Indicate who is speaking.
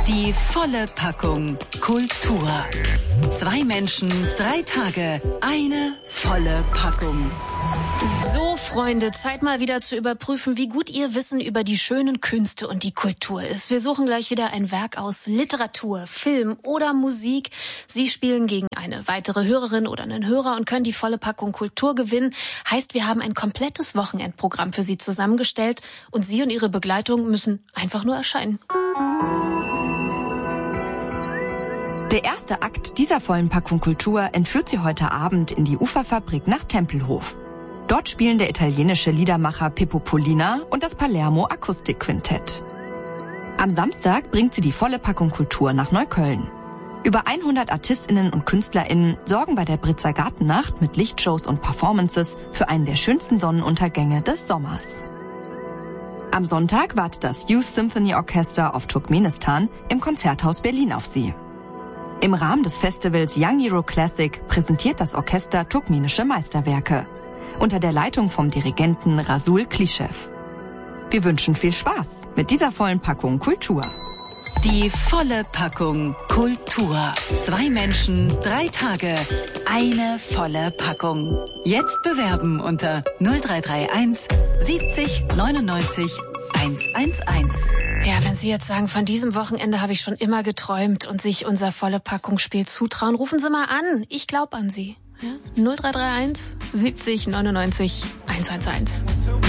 Speaker 1: Die volle Packung Kultur. 2 Menschen, 3 Tage, eine volle Packung.
Speaker 2: So, Freunde, Zeit mal wieder zu überprüfen, wie gut ihr Wissen über die schönen Künste und die Kultur ist. Wir suchen gleich wieder ein Werk aus Literatur, Film oder Musik. Sie spielen gegen eine weitere Hörerin oder einen Hörer und können die volle Packung Kultur gewinnen. Heißt, wir haben ein komplettes Wochenendprogramm für Sie zusammengestellt und Sie und Ihre Begleitung müssen einfach nur erscheinen.
Speaker 3: Der erste Akt dieser vollen Packung Kultur entführt Sie heute Abend in die Uferfabrik nach Tempelhof. Dort spielen der italienische Liedermacher Pippo Pollina und das Palermo Akustikquintett. Am Samstag bringt sie die volle Packung Kultur nach Neukölln. Über 100 ArtistInnen und KünstlerInnen sorgen bei der Britzer Gartennacht mit Lichtshows und Performances für einen der schönsten Sonnenuntergänge des Sommers. Am Sonntag wartet das Youth Symphony Orchestra of Turkmenistan im Konzerthaus Berlin auf Sie. Im Rahmen des Festivals Young Hero Classic präsentiert das Orchester turkmenische Meisterwerke. Unter der Leitung vom Dirigenten Rasul Klischew. Wir wünschen viel Spaß mit dieser vollen Packung Kultur.
Speaker 1: Die volle Packung Kultur. 2 Menschen, 3 Tage, eine volle Packung. Jetzt bewerben unter 0331 70 99 111.
Speaker 2: Ja, wenn Sie jetzt sagen, von diesem Wochenende habe ich schon immer geträumt und sich unser volle Packungsspiel zutrauen, rufen Sie mal an. Ich glaube an Sie. Ja? 0331 70 99 111.